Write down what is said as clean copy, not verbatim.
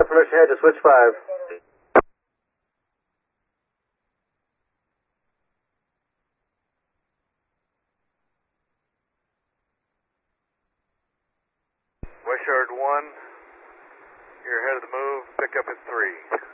permission head to switch 5. West Yard 1, you're ahead of the move, pick up at 3.